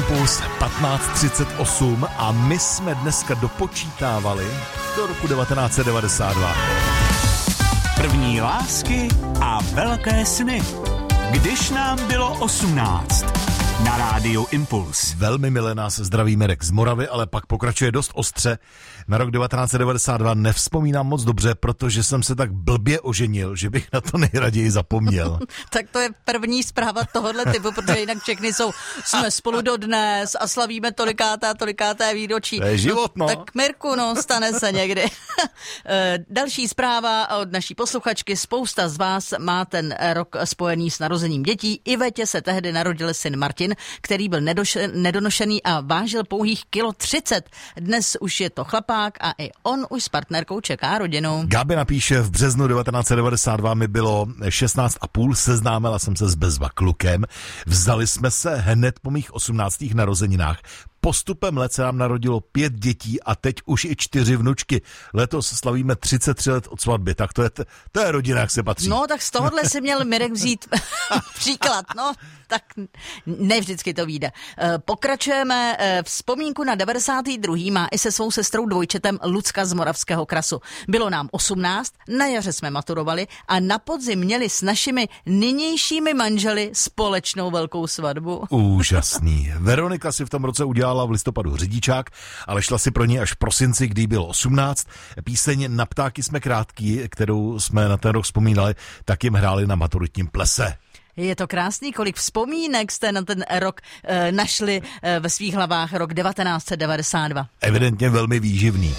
Impuls 15:38 a my jsme dneska dopočítávali do roku 1992. První lásky a velké sny. Když nám bylo 18. Na rádiu Impuls. Velmi milé nás zdraví Mirek z Moravy, ale pak pokračuje dost ostře. Na rok 1992 nevzpomínám moc dobře, protože jsem se tak blbě oženil, že bych na to nejraději zapomněl. Tak to je první zpráva tohohle typu, protože jinak všechny jsme spolu dodnes a slavíme tolikáté výročí. To je život, no. Tak Mirku, stane se někdy. Další zpráva od naší posluchačky. Spousta z vás má ten rok spojený s narozením dětí. Ivetě se tehdy narodil syn Martin, který byl nedonošený a vážil pouhých 1,30 kg. Dnes už je to chlapák a i on už s partnerkou čeká rodinu. Gabi napíše, v březnu 1992 mi bylo 16,5, seznámila jsem se s bezva klukem, vzali jsme se hned po mých 18. narozeninách. Postupem let se nám narodilo 5 dětí a teď už i 4 vnučky. Letos slavíme 33 let od svatby, tak to je rodina, jak se patří. No, tak z tohohle si měl Mirek vzít příklad, tak ne vždycky to vyjde. Pokračujeme. Vzpomínku na 92. má i se svou sestrou dvojčetem Lucka z Moravského Krasu. Bylo nám 18, na jaře jsme maturovali a na podzim měli s našimi nynějšími manželi společnou velkou svatbu. Úžasný. Veronika si v tom roce udělala v listopadu řidičák, ale šla si pro ní až v prosinci, kdy jí bylo 18. Píseň Na ptáky jsme krátký, kterou jsme na ten rok vzpomínali, tak jim hráli na maturitním plese. Je to krásný, kolik vzpomínek jste na ten rok našli ve svých hlavách, rok 1992. Evidentně velmi výživný.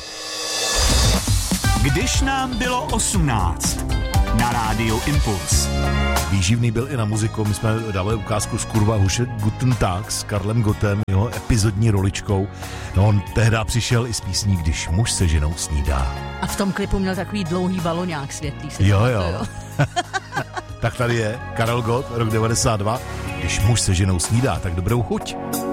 Když nám bylo 18. Na rádiu Impuls. Výživný byl i na muziku. My jsme dali ukázku z Kurva Huše Guten Tag s Karlem Gottem, jeho epizodní roličkou. On tehdy přišel i s písní Když muž se ženou snídá. A v tom klipu měl takový dlouhý baloňák světlý. Jo. Tak tady je Karel Gott, rok 92. Když muž se ženou snídá, tak dobrou chuť.